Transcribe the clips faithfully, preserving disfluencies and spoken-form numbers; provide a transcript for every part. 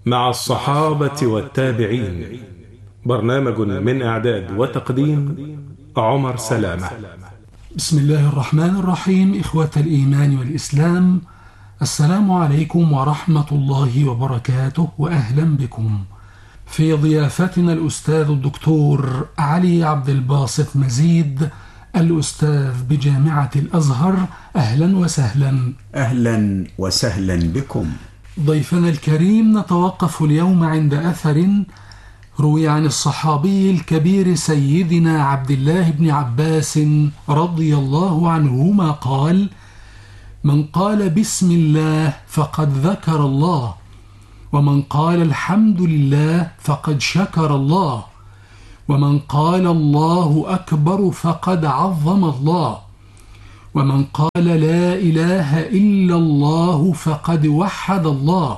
مع الصحابة والتابعين. برنامج من إعداد وتقديم عمر سلامة. بسم الله الرحمن الرحيم. إخوة الإيمان والإسلام، السلام عليكم ورحمة الله وبركاته، وأهلا بكم في ضيافتنا الأستاذ الدكتور علي عبد الباسط مزيد، الأستاذ بجامعة الأزهر. أهلا وسهلا. أهلا وسهلا بكم. ضيفنا الكريم، نتوقف اليوم عند أثر روي عن الصحابي الكبير سيدنا عبد الله بن عباس رضي الله عنهما قال: من قال بسم الله فقد ذكر الله، ومن قال الحمد لله فقد شكر الله، ومن قال الله أكبر فقد عظم الله، ومن قال لا إله إلا الله فقد وحد الله،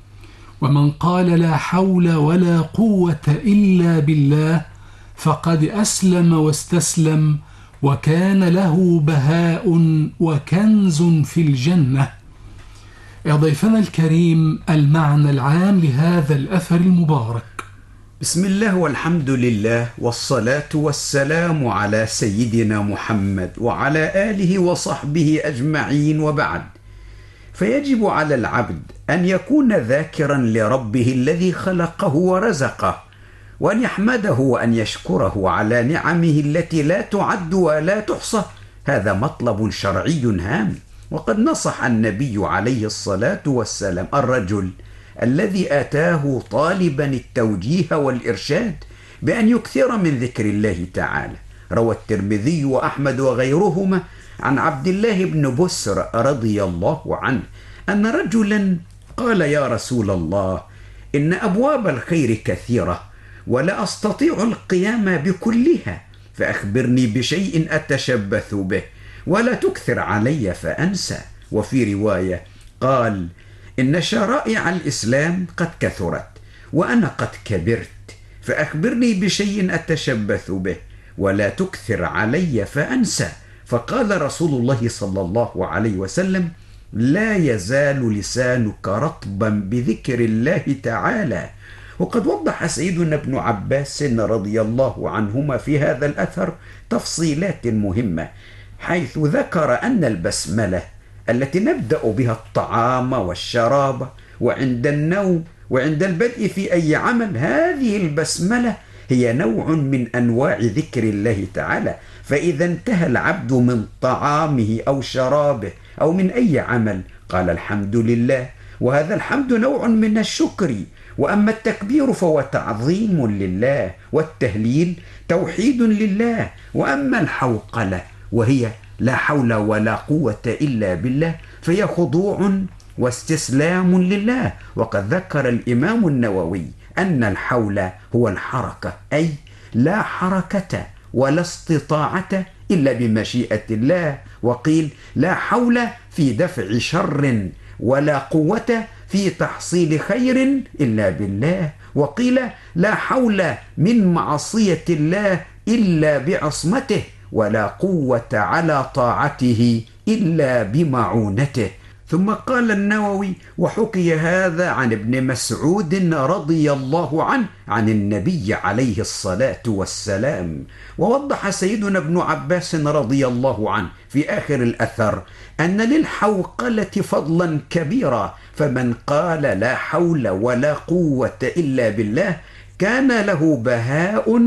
ومن قال لا حول ولا قوة إلا بالله فقد أسلم واستسلم، وكان له بهاء وكنز في الجنة. يا ضيفنا الكريم، المعنى العام لهذا الأثر المبارك. بسم الله والحمد لله والصلاة والسلام على سيدنا محمد وعلى آله وصحبه أجمعين، وبعد، فيجب على العبد أن يكون ذاكرا لربه الذي خلقه ورزقه، وأن يحمده وأن يشكره على نعمه التي لا تعد ولا تحصى. هذا مطلب شرعي هام، وقد نصح النبي عليه الصلاة والسلام الرجل الذي آتاه طالبا التوجيه والإرشاد بأن يكثر من ذكر الله تعالى. روى الترمذي وأحمد وغيرهما عن عبد الله بن بسر رضي الله عنه أن رجلا قال: يا رسول الله، إن أبواب الخير كثيرة ولا أستطيع القيام بكلها، فأخبرني بشيء أتشبث به ولا تكثر علي فأنسى. وفي رواية قال: إن شرائع الإسلام قد كثرت وأنا قد كبرت، فأخبرني بشيء أتشبث به ولا تكثر علي فأنسى. فقال رسول الله صلى الله عليه وسلم: لا يزال لسانك رطبا بذكر الله تعالى. وقد وضح سيدنا ابن عباس رضي الله عنهما في هذا الأثر تفصيلات مهمة، حيث ذكر أن البسملة التي نبدأ بها الطعام والشراب وعند النوم وعند البدء في أي عمل، هذه البسملة هي نوع من أنواع ذكر الله تعالى. فإذا انتهى العبد من طعامه أو شرابه أو من أي عمل قال الحمد لله، وهذا الحمد نوع من الشكر. وأما التكبير فهو تعظيم لله، والتهليل توحيد لله. وأما الحوقلة وهي لا حول ولا قوة إلا بالله فهي خضوع واستسلام لله. وقد ذكر الإمام النووي أن الحول هو الحركة، أي لا حركة ولا استطاعة إلا بمشيئة الله. وقيل لا حول في دفع شر ولا قوة في تحصيل خير إلا بالله. وقيل لا حول من معصية الله إلا بعصمته، ولا قوة على طاعته إلا بمعونته. ثم قال النووي: وحكي هذا عن ابن مسعود رضي الله عنه عن النبي عليه الصلاة والسلام. ووضح سيدنا ابن عباس رضي الله عنه في آخر الأثر أن للحوقلة فضلا كبيرا، فمن قال لا حول ولا قوة إلا بالله كان له بهاء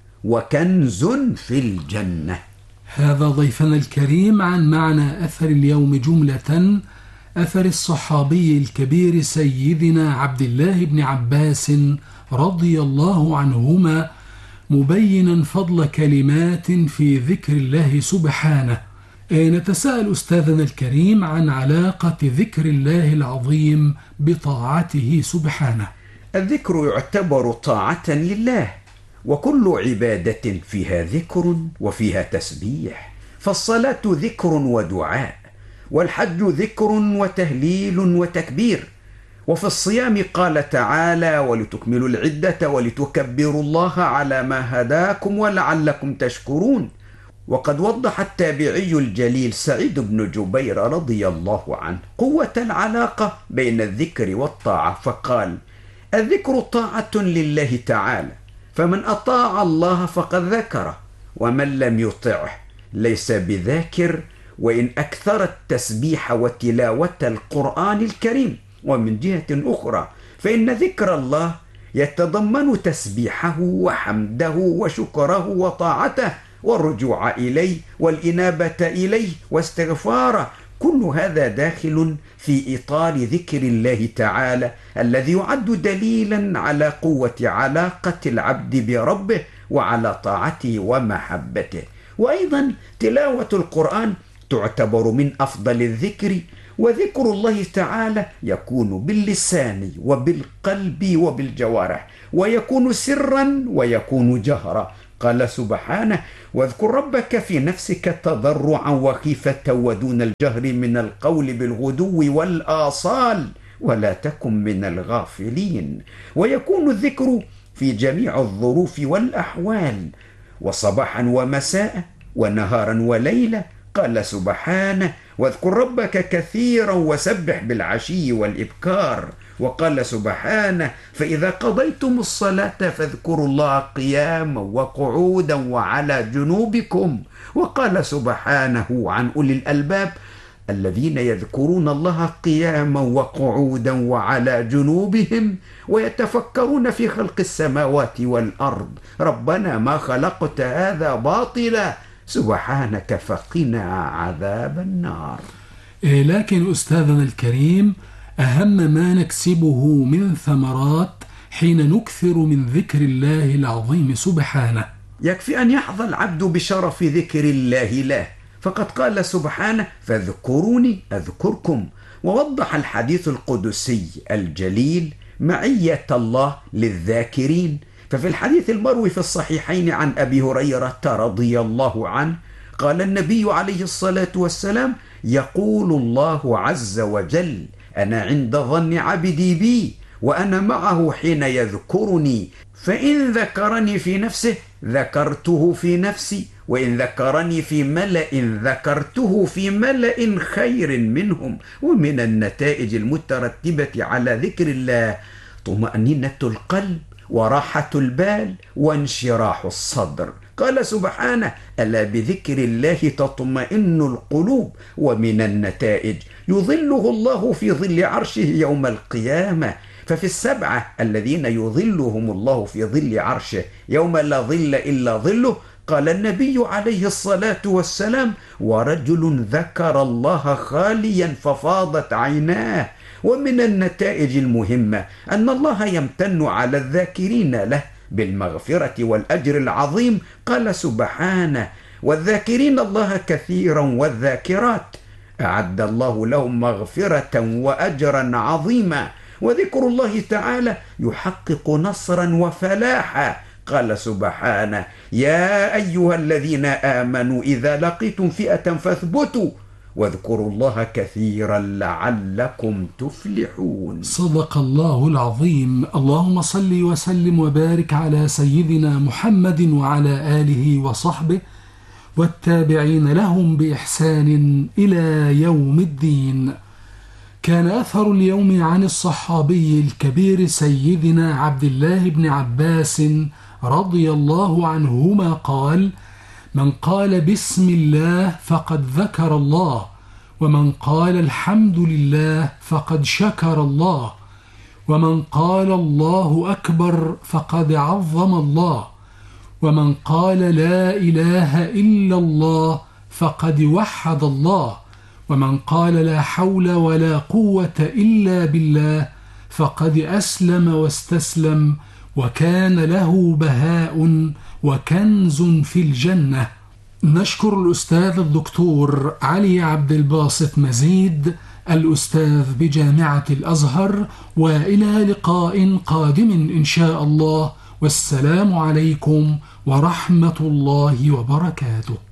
وكنز في الجنة. هذا ضيفنا الكريم عن معنى أثر اليوم جملة، أثر الصحابي الكبير سيدنا عبد الله بن عباس رضي الله عنهما، مبينا فضل كلمات في ذكر الله سبحانه. نتساءل أستاذنا الكريم عن علاقة ذكر الله العظيم بطاعته سبحانه. الذكر يعتبر طاعة لله، وكل عبادة فيها ذكر وفيها تسبيح. فالصلاة ذكر ودعاء، والحج ذكر وتهليل وتكبير. وفي الصيام قال تعالى: ولتكملوا العدة ولتكبروا الله على ما هداكم ولعلكم تشكرون. وقد وضح التابعي الجليل سعيد بن جبير رضي الله عنه قوة العلاقة بين الذكر والطاعة، فقال: الذكر طاعة لله تعالى، فمن أطاع الله فقد ذكره، ومن لم يطعه ليس بذاكر وإن أكثر التسبيح وتلاوة القرآن الكريم. ومن جهة أخرى فإن ذكر الله يتضمن تسبيحه وحمده وشكره وطاعته والرجوع إليه والإنابة إليه واستغفاره، كل هذا داخل في إطار ذكر الله تعالى الذي يعد دليلا على قوة علاقة العبد بربه وعلى طاعته ومحبته. وأيضا تلاوة القرآن تعتبر من أفضل الذكر، وذكر الله تعالى يكون باللسان وبالقلب وبالجوارح، ويكون سرا ويكون جهرا. قال سبحانه: واذكر ربك في نفسك تضرعا وخيفة ودون الجهر من القول بالغدو والآصال ولا تكن من الغافلين. ويكون الذكر في جميع الظروف والأحوال، وصباحا ومساء ونهارا وليلة. قال سبحانه: واذكر ربك كثيرا وسبح بالعشي والإبكار. وقال سبحانه: فإذا قضيتم الصلاة فاذكروا الله قياما وقعودا وعلى جنوبكم. وقال سبحانه عن أولي الألباب: الذين يذكرون الله قياما وقعودا وعلى جنوبهم ويتفكرون في خلق السماوات والأرض ربنا ما خلقت هذا باطلا سبحانك فقنا عذاب النار. إيه لكن أستاذنا الكريم، أهم ما نكسبه من ثمرات حين نكثر من ذكر الله العظيم سبحانه. يكفي أن يحظى العبد بشرف ذكر الله له، فقد قال سبحانه: فاذكروني أذكركم. ووضح الحديث القدسي الجليل معية الله للذاكرين، ففي الحديث المروي في الصحيحين عن أبي هريرة رضي الله عنه قال النبي عليه الصلاة والسلام: يقول الله عز وجل: أنا عند ظن عبدي بي وأنا معه حين يذكرني، فإن ذكرني في نفسه ذكرته في نفسي، وإن ذكرني في ملأ ذكرته في ملأ خير منهم. ومن النتائج المترتبة على ذكر الله طمأنينة القلب وراحة البال وانشراح الصدر. قال سبحانه: ألا بذكر الله تطمئن القلوب. ومن النتائج يظله الله في ظل عرشه يوم القيامة، ففي السبعة الذين يظلهم الله في ظل عرشه يوم لا ظل إلا ظله قال النبي عليه الصلاة والسلام: ورجل ذكر الله خاليا ففاضت عيناه. ومن النتائج المهمة أن الله يمتن على الذاكرين له بالمغفرة والأجر العظيم. قال سبحانه: والذاكرين الله كثيرا والذاكرات أعد الله لهم مغفرة وأجرا عظيما. وذكر الله تعالى يحقق نصرا وفلاحا. قال سبحانه: يا أيها الذين آمنوا إذا لقيتم فئة فاثبتوا واذكروا الله كثيرا لعلكم تفلحون. صدق الله العظيم. اللهم صل وسلم وبارك على سيدنا محمد وعلى آله وصحبه والتابعين لهم بإحسان إلى يوم الدين. كان أثر اليوم عن الصحابي الكبير سيدنا عبد الله بن عباس رضي الله عنهما قال: من قال بسم الله فقد ذكر الله، ومن قال الحمد لله فقد شكر الله، ومن قال الله أكبر فقد عظم الله، ومن قال لا إله إلا الله فقد وحد الله، ومن قال لا حول ولا قوة إلا بالله فقد أسلم واستسلم وكان له بهاء وكنز في الجنة. نشكر الأستاذ الدكتور علي عبد الباسط مزيد الأستاذ بجامعة الأزهر، وإلى لقاء قادم إن شاء الله، والسلام عليكم ورحمة الله وبركاته.